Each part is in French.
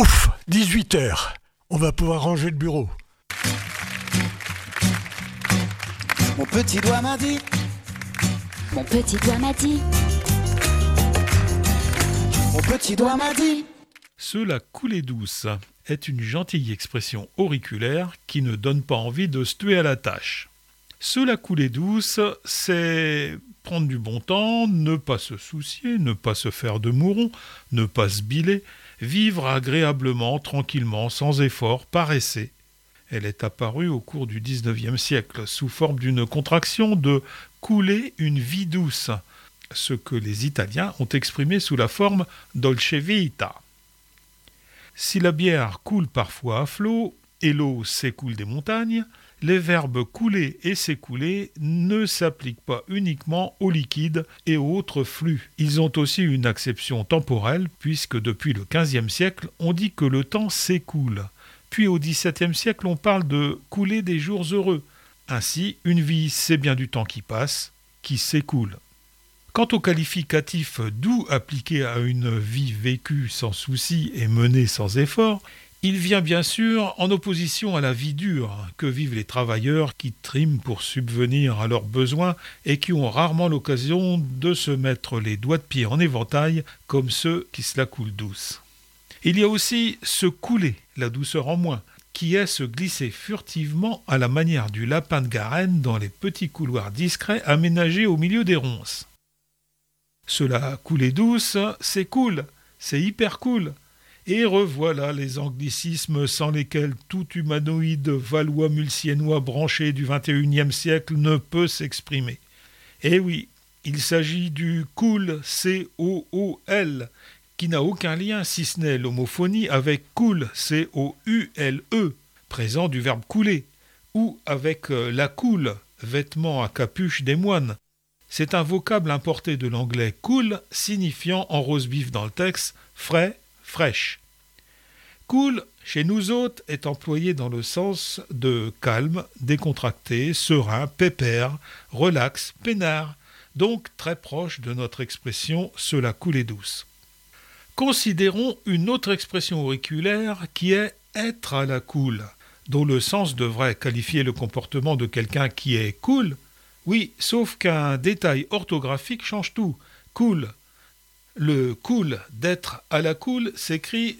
Ouf, 18h. On va pouvoir ranger le bureau. Mon petit doigt m'a dit. Mon petit doigt m'a dit. Mon petit doigt m'a dit. Cela couler douce est une gentille expression auriculaire qui ne donne pas envie de se tuer à la tâche. Cela couler douce, c'est prendre du bon temps, ne pas se soucier, ne pas se faire de mouron, ne pas se biler, vivre agréablement, tranquillement, sans effort, par essai. Elle est apparue au cours du XIXe siècle sous forme d'une contraction de « couler une vie douce », ce que les Italiens ont exprimé sous la forme « dolce vita ». Si la bière coule parfois à flot et l'eau s'écoule des montagnes, les verbes couler et s'écouler ne s'appliquent pas uniquement aux liquides et aux autres flux. Ils ont aussi une acception temporelle puisque depuis le XVe siècle, on dit que le temps s'écoule. Puis au XVIIe siècle, on parle de couler des jours heureux. Ainsi, une vie, c'est bien du temps qui passe, qui s'écoule. Quant au qualificatif doux appliqué à une vie vécue sans souci et menée sans effort, il vient bien sûr en opposition à la vie dure que vivent les travailleurs qui triment pour subvenir à leurs besoins et qui ont rarement l'occasion de se mettre les doigts de pied en éventail comme ceux qui se la coulent douce. Il y a aussi se couler, la douceur en moins, qui est se glisser furtivement à la manière du lapin de Garenne dans les petits couloirs discrets aménagés au milieu des ronces. Cela couler douce, c'est cool, c'est hyper cool. Et revoilà les anglicismes sans lesquels tout humanoïde valois-mulsiennois branché du XXIe siècle ne peut s'exprimer. Eh oui, il s'agit du cool, C-O-O-L, qui n'a aucun lien si ce n'est l'homophonie avec cool, C-O-U-L-E, présent du verbe couler, ou avec la coule, vêtement à capuche des moines. C'est un vocable importé de l'anglais cool, signifiant en rose-bif dans le texte frais, fraîche. Cool, chez nous autres, est employé dans le sens de calme, décontracté, serein, pépère, relax, peinard, donc très proche de notre expression « cela couler douce ». Considérons une autre expression auriculaire qui est « être à la cool », dont le sens devrait qualifier le comportement de quelqu'un qui est cool. Oui, sauf qu'un détail orthographique change tout. Cool. Le cool d'être à la cool s'écrit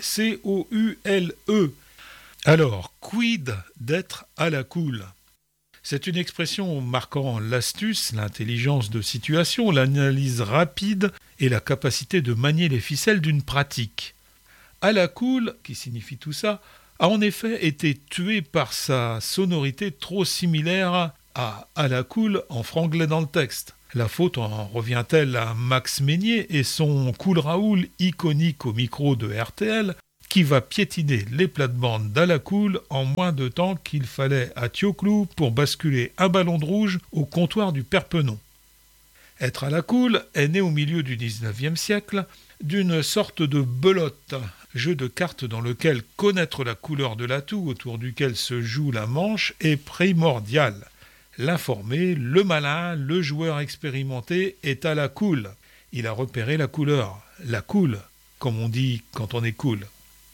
C-O-U-L-E. Alors, quid d'être à la cool ? C'est une expression marquant l'astuce, l'intelligence de situation, l'analyse rapide et la capacité de manier les ficelles d'une pratique. À la cool, qui signifie tout ça, a en effet été tué par sa sonorité trop similaire à la cool en franglais dans le texte. La faute en revient-elle à Max Meignier et son Cool Raoul iconique au micro de RTL qui va piétiner les plates-bandes d'à la cool en moins de temps qu'il fallait à Thioclou pour basculer un ballon de rouge au comptoir du Perpenon. Être à la cool est né au milieu du XIXe siècle d'une sorte de belote, jeu de cartes dans lequel connaître la couleur de l'atout autour duquel se joue la manche est primordial. L'informé, le malin, le joueur expérimenté est à la cool. Il a repéré la couleur, la cool, comme on dit quand on est cool.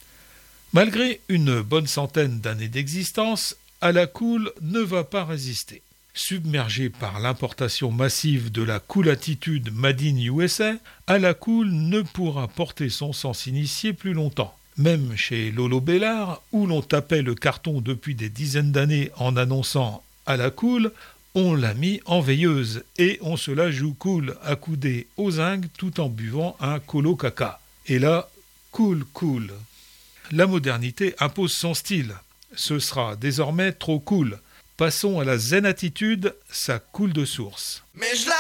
Malgré une bonne centaine d'années d'existence, à la cool ne va pas résister. Submergé par l'importation massive de la cool attitude Made in USA, à la cool ne pourra porter son sens initié plus longtemps. Même chez Lolo Bellard, où l'on tapait le carton depuis des dizaines d'années en annonçant à la cool, on l'a mis en veilleuse et on se la joue cool, accoudé aux zinc tout en buvant un colo caca. Et là, cool. La modernité impose son style. Ce sera désormais trop cool. Passons à la zen attitude, ça coule de source.